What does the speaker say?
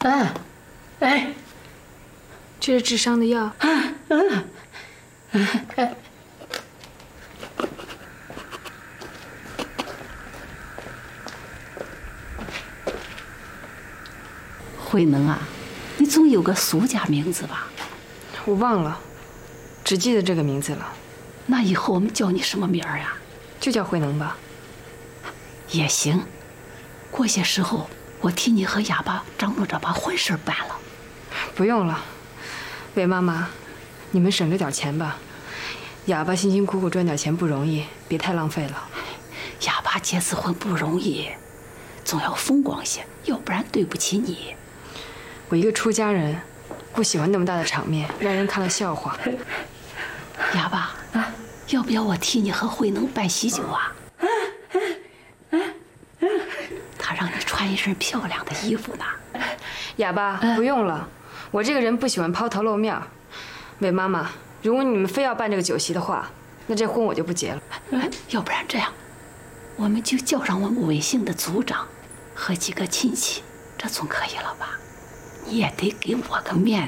哎， 这是治伤的药。 慧能啊，你总有个苏家名字吧？ 我忘了，只记得这个名字了。 那以后我们叫你什么名儿呀？ 就叫慧能吧。 也行。过些时候，我替你和哑巴张罗着把婚事办了。 不用了，韦妈妈，你们省着点钱吧。哑巴辛辛苦苦赚点钱不容易，别太浪费了。 哑巴结次婚不容易，总要风光些，要不然对不起你。 我一个出家人，不喜欢那么大的场面，让人看了笑话。 哑巴，要不要我替你和慧能办喜酒啊？他让你穿一身漂亮的衣服呢。 哑巴，不用了，我这个人不喜欢抛头露面。韦妈妈，如果你们非要办这个酒席的话，那这婚我就不结了。 要不然这样，我们就叫上我们韦姓的族长和几个亲戚，这总可以了吧？你也得给我个面子。